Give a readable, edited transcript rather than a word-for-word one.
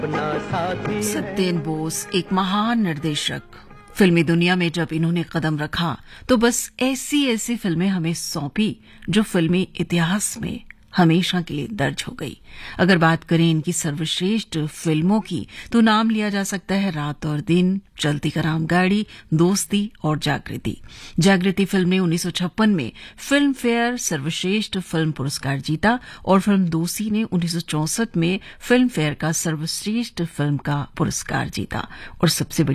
सत्येन बोस एक महान निर्देशक। फिल्मी दुनिया में जब इन्होंने कदम रखा तो बस ऐसी ऐसी फिल्में हमें सौंपी जो फिल्मी इतिहास में हमेशा के लिए दर्ज हो गई। अगर बात करें इनकी सर्वश्रेष्ठ फिल्मों की तो नाम लिया जा सकता है रात और दिन, चलती का राम गाड़ी, दोस्ती और जागृति। जागृति फिल्म ने 1956 में फिल्म फेयर सर्वश्रेष्ठ फिल्म पुरस्कार जीता और फिल्म दोस्ती ने 1964 में फिल्म फेयर का सर्वश्रेष्ठ फिल्म का पुरस्कार जीता। और सबसे बड़ी